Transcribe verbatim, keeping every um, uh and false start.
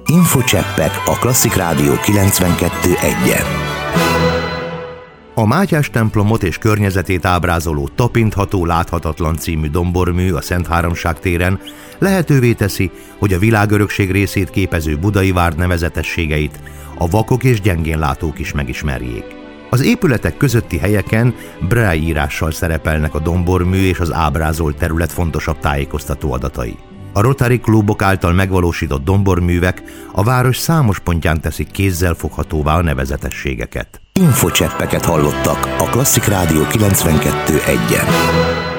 Infocseppek a Klasszik Rádió kilencvenkettő egyen. A Mátyás templomot és környezetét ábrázoló Tapintható láthatatlan című dombormű a Szent Háromság téren lehetővé teszi, hogy a világörökség részét képező Budai Várd nevezetességeit a vakok és gyengénlátók is megismerjék. Az épületek közötti helyeken braille írással szerepelnek a dombormű és az ábrázolt terület fontosabb tájékoztató adatai. A Rotary klubok által megvalósított domborművek a város számos pontján teszik kézzel foghatóvá a nevezetességeket. Infocseppeket hallottak a Klasszik Rádió kilencvenkettő egyen.